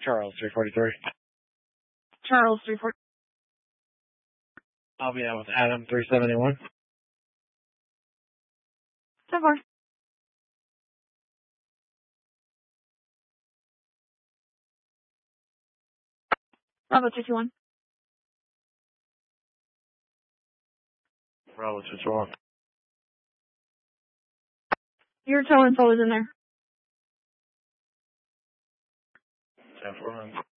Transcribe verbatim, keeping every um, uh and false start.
Charles, three forty-three. Charles, three forty. I'll be out with Adam, three seventy-one. ten four. Bravo, two two one. Bravo, two two one. Your tow info is in there. ten four.